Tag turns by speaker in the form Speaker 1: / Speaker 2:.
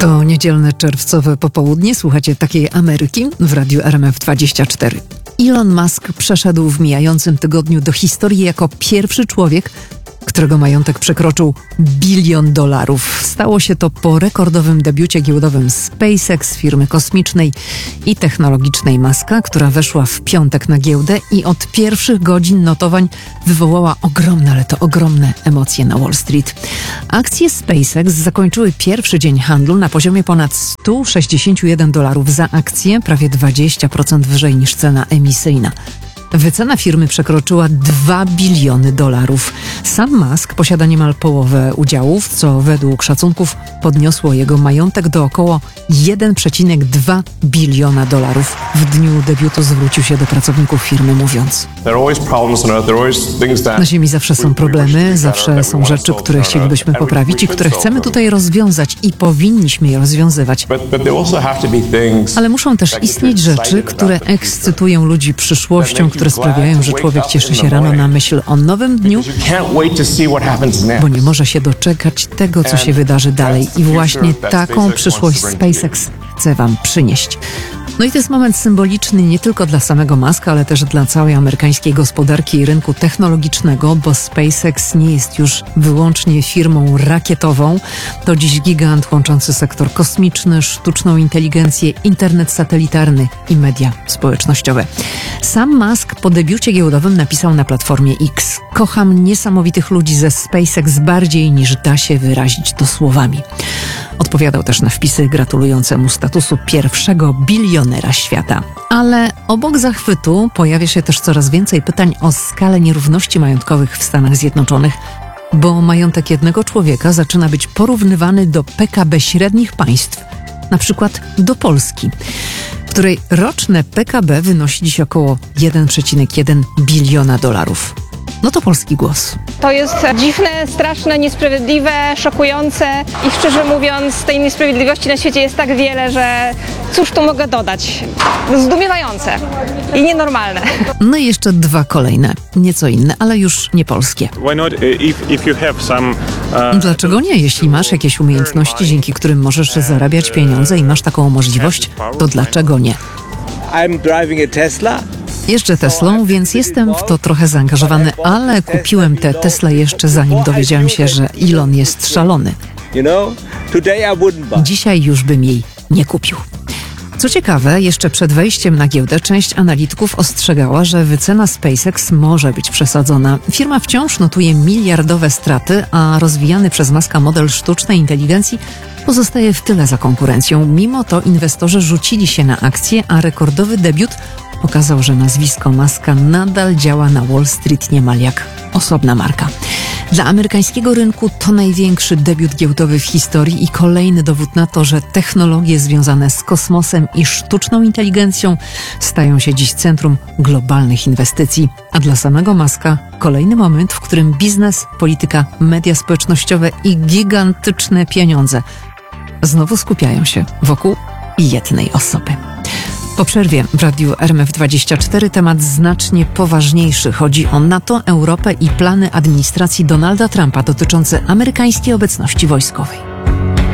Speaker 1: To niedzielne czerwcowe popołudnie. Słuchacie Takiej Ameryki w radiu RMF24. Elon Musk przeszedł w mijającym tygodniu do historii jako pierwszy człowiek, którego majątek przekroczył $1 bilion. Stało się to po rekordowym debiucie giełdowym SpaceX, firmy kosmicznej i technologicznej Muska, która weszła w piątek na giełdę i od pierwszych godzin notowań wywołała ogromne, ale to ogromne emocje na Wall Street. Akcje SpaceX zakończyły pierwszy dzień handlu na poziomie ponad $161 za akcję, prawie 20% wyżej niż cena emisyjna. Wycena firmy przekroczyła $2 biliony. Sam Musk posiada niemal połowę udziałów, co według szacunków podniosło jego majątek do około $1,2 biliona. W dniu debiutu zwrócił się do pracowników firmy, mówiąc: na Ziemi zawsze są problemy, zawsze są rzeczy, które chcielibyśmy poprawić i które chcemy tutaj rozwiązać i powinniśmy je rozwiązywać. Ale muszą też istnieć rzeczy, które ekscytują ludzi przyszłością, które sprawiają, że człowiek cieszy się rano na myśl o nowym dniu, bo nie może się doczekać tego, co się wydarzy dalej. I właśnie taką przyszłość SpaceX chce wam przynieść. No i to jest moment symboliczny nie tylko dla samego Muska, ale też dla całej amerykańskiej gospodarki i rynku technologicznego, bo SpaceX nie jest już wyłącznie firmą rakietową. To dziś gigant łączący sektor kosmiczny, sztuczną inteligencję, internet satelitarny i media społecznościowe. Sam Musk po debiucie giełdowym napisał na platformie X: kocham niesamowitych ludzi ze SpaceX bardziej niż da się wyrazić to słowami. Odpowiadał też na wpisy gratulujące mu statusu pierwszego bilionera świata. Ale obok zachwytu pojawia się też coraz więcej pytań o skalę nierówności majątkowych w Stanach Zjednoczonych, bo majątek jednego człowieka zaczyna być porównywany do PKB średnich państw, na przykład do Polski, której roczne PKB wynosi dziś około $1,1 biliona. No to polski głos.
Speaker 2: To jest dziwne, straszne, niesprawiedliwe, szokujące i szczerze mówiąc tej niesprawiedliwości na świecie jest tak wiele, że cóż tu mogę dodać? Zdumiewające i nienormalne.
Speaker 1: No i jeszcze dwa kolejne, nieco inne, ale już nie polskie. Dlaczego nie? Jeśli masz jakieś umiejętności, dzięki którym możesz zarabiać pieniądze i masz taką możliwość, to dlaczego nie? Jeżdżę Teslą, więc jestem w to trochę zaangażowany, ale kupiłem tę Teslę jeszcze zanim dowiedziałem się, że Elon jest szalony. Dzisiaj już bym jej nie kupił. Co ciekawe, jeszcze przed wejściem na giełdę część analityków ostrzegała, że wycena SpaceX może być przesadzona. Firma wciąż notuje miliardowe straty, a rozwijany przez Muska model sztucznej inteligencji pozostaje w tyle za konkurencją. Mimo to inwestorzy rzucili się na akcję, a rekordowy debiut pokazał, że nazwisko Muska nadal działa na Wall Street niemal jak osobna marka. Dla amerykańskiego rynku to największy debiut giełdowy w historii i kolejny dowód na to, że technologie związane z kosmosem i sztuczną inteligencją stają się dziś centrum globalnych inwestycji. A dla samego Muska kolejny moment, w którym biznes, polityka, media społecznościowe i gigantyczne pieniądze znowu skupiają się wokół jednej osoby. Po przerwie w radiu RMF24 temat znacznie poważniejszy. Chodzi o NATO, Europę i plany administracji Donalda Trumpa dotyczące amerykańskiej obecności wojskowej.